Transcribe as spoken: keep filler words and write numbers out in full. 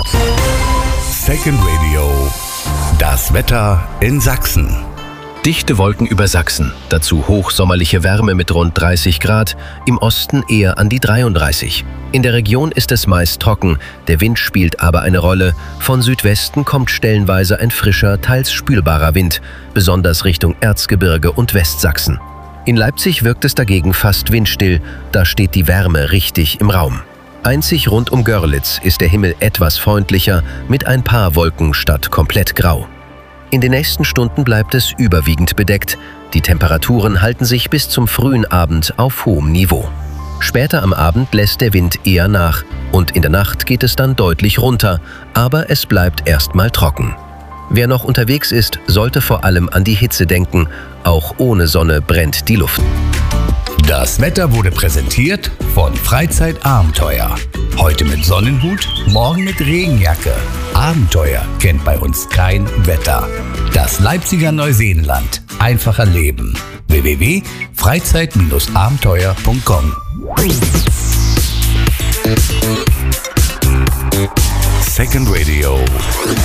Second Radio. Das Wetter in Sachsen. Dichte Wolken über Sachsen, dazu hochsommerliche Wärme mit rund dreißig Grad, im Osten eher an die dreiunddreißig. In der Region ist es meist trocken, der Wind spielt aber eine Rolle. Von Südwesten kommt stellenweise ein frischer, teils spülbarer Wind, besonders Richtung Erzgebirge und Westsachsen. In Leipzig wirkt es dagegen fast windstill, da steht die Wärme richtig im Raum. Einzig rund um Görlitz ist der Himmel etwas freundlicher, mit ein paar Wolken statt komplett grau. In den nächsten Stunden bleibt es überwiegend bedeckt. Die Temperaturen halten sich bis zum frühen Abend auf hohem Niveau. Später am Abend lässt der Wind eher nach und in der Nacht geht es dann deutlich runter, aber es bleibt erstmal trocken. Wer noch unterwegs ist, sollte vor allem an die Hitze denken. Auch ohne Sonne brennt die Luft. Das Wetter wurde präsentiert von Freizeitabenteuer. Heute mit Sonnenhut, morgen mit Regenjacke. Abenteuer kennt bei uns kein Wetter. Das Leipziger Neuseenland. Einfacher Leben. w w w punkt freizeit abenteuer punkt com Second Radio.